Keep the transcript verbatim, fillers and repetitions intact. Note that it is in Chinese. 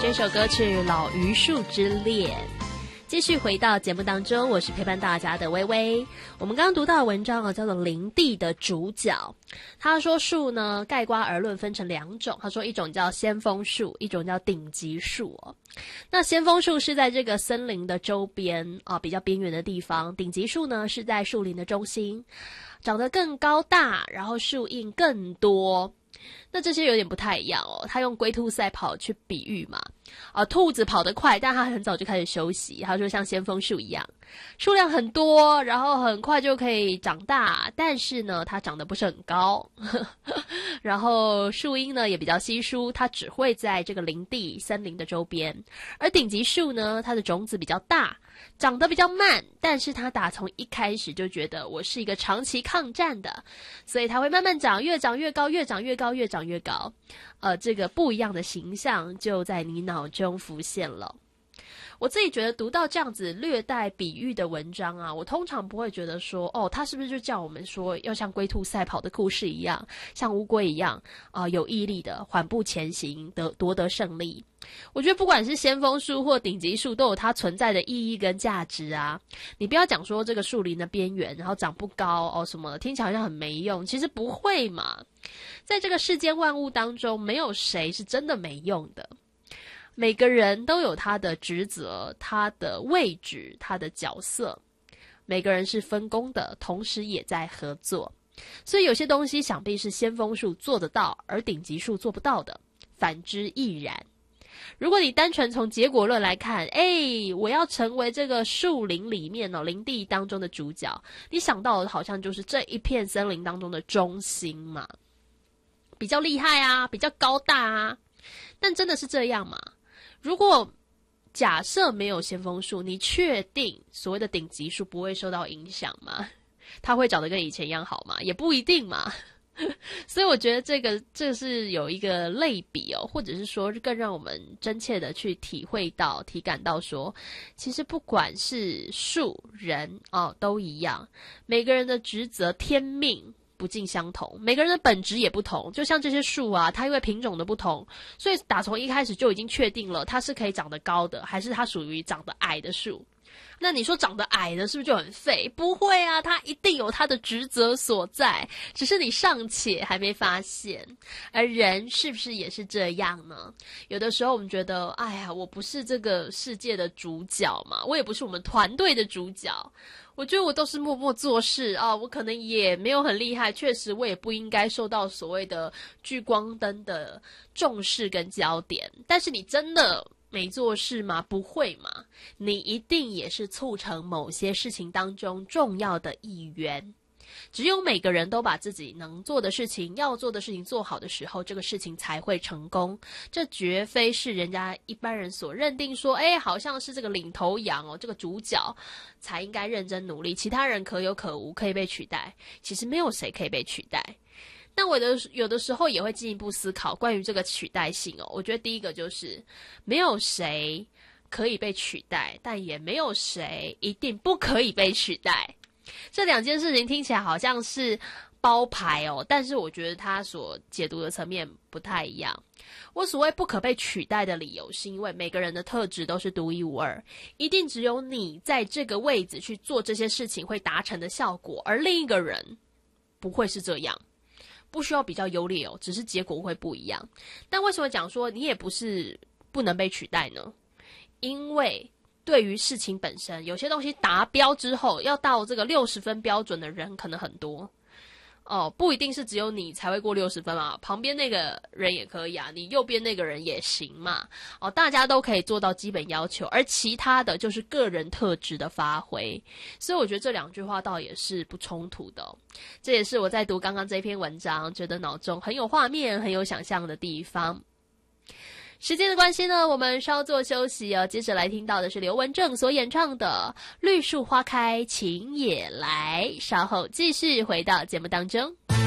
这首歌曲《老榆树之恋》。继续回到节目当中，我是陪伴大家的微微。我们刚刚读到的文章啊，叫做《林地的主角》。他说树呢，概括而论分成两种。他说一种叫先锋树，一种叫顶级树哦。那先锋树是在这个森林的周边啊，比较边缘的地方；顶级树呢是在树林的中心，长得更高大，然后树荫更多。那这些有点不太一样哦，他用龟兔赛跑去比喻嘛，啊，兔子跑得快，但它很早就开始休息。他说像先锋树一样，数量很多，然后很快就可以长大，但是呢，它长得不是很高，然后树荫呢也比较稀疏，它只会在这个林地、森林的周边。而顶级树呢，它的种子比较大，长得比较慢，但是它打从一开始就觉得我是一个长期抗战的，所以它会慢慢长，越长越高，越长越高，越长越高。呃，这个不一样的形象就在你脑中浮现了。我自己觉得读到这样子略带比喻的文章啊，我通常不会觉得说，哦，他是不是就叫我们说要像龟兔赛跑的故事一样，像乌龟一样啊、呃，有毅力的缓步前行，得夺得胜利。我觉得不管是先锋树或顶级树，都有它存在的意义跟价值啊。你不要讲说这个树林的边缘，然后长不高哦什么的，听起来好像很没用，其实不会嘛。在这个世间万物当中，没有谁是真的没用的。每个人都有他的职责，他的位置，他的角色。每个人是分工的，同时也在合作。所以有些东西想必是先锋树做得到，而顶级树做不到的，反之亦然。如果你单纯从结果论来看，诶，我要成为这个树林里面哦，林地当中的主角，你想到的好像就是这一片森林当中的中心嘛，比较厉害啊，比较高大啊。但真的是这样吗？如果假设没有先锋树，你确定所谓的顶级树不会受到影响吗？它会长得跟以前一样好吗？也不一定嘛。所以我觉得这个这是有一个类比哦，或者是说更让我们真切的去体会到、体感到说，其实不管是树人哦，都一样，每个人的职责天命不尽相同，每个人的本质也不同。就像这些树啊，它因为品种的不同，所以打从一开始就已经确定了它是可以长得高的，还是它属于长得矮的树。那你说长得矮的是不是就很废？不会啊，它一定有它的职责所在，只是你尚且还没发现。而人是不是也是这样呢？有的时候我们觉得，哎呀，我不是这个世界的主角嘛，我也不是我们团队的主角，我觉得我都是默默做事啊，我可能也没有很厉害，确实我也不应该受到所谓的聚光灯的重视跟焦点。但是你真的没做事吗？不会嘛，你一定也是促成某些事情当中重要的一员。只有每个人都把自己能做的事情、要做的事情做好的时候，这个事情才会成功。这绝非是人家一般人所认定说，哎，好像是这个领头羊哦，这个主角才应该认真努力，其他人可有可无，可以被取代。其实没有谁可以被取代。那我的有的时候也会进一步思考关于这个取代性哦。我觉得第一个就是没有谁可以被取代，但也没有谁一定不可以被取代。这两件事情听起来好像是包牌哦，但是我觉得它所解读的层面不太一样。我所谓不可被取代的理由，是因为每个人的特质都是独一无二，一定只有你在这个位置去做这些事情会达成的效果，而另一个人不会是这样。不需要比较优劣哦，只是结果会不一样。但为什么讲说你也不是不能被取代呢？因为对于事情本身，有些东西达标之后，要到这个六十分标准的人可能很多哦，不一定是只有你才会过六十分嘛，旁边那个人也可以啊，你右边那个人也行嘛，哦，大家都可以做到基本要求，而其他的就是个人特质的发挥。所以我觉得这两句话倒也是不冲突的哦。这也是我在读刚刚这篇文章，觉得脑中很有画面、很有想象的地方。时间的关系呢，我们稍作休息哦。接着来听到的是刘文正所演唱的《绿树花开情也来》，稍后继续回到节目当中。